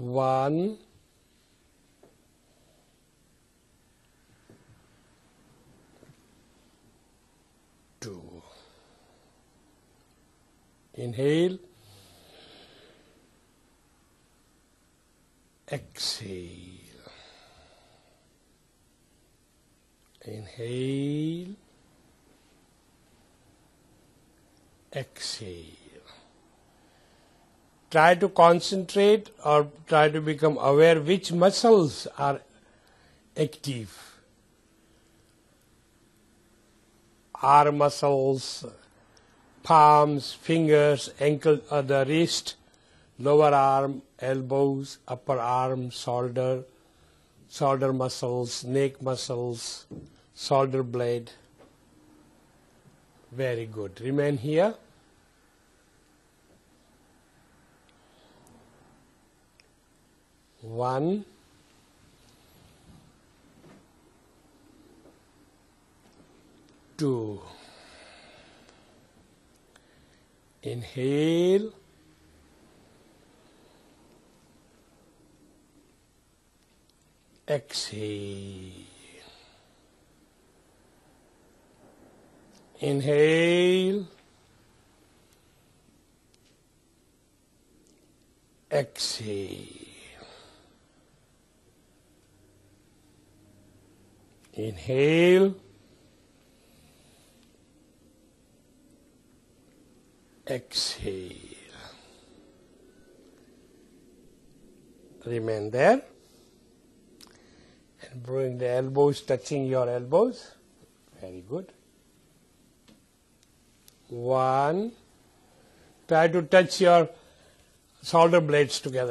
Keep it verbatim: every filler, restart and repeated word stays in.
One, two. Inhale, exhale. Inhale, exhale. Try to concentrate or try to become aware which muscles are active. Arm muscles, palms, fingers, ankle, uh, the wrist, lower arm, elbows, upper arm, shoulder, shoulder muscles, neck muscles, shoulder blade. Very good. Remain here. One, two. Inhale, exhale. Inhale, exhale. Inhale, exhale. Remain there and bring the elbows touching your elbows. Very good. One. Try to touch your shoulder blades together.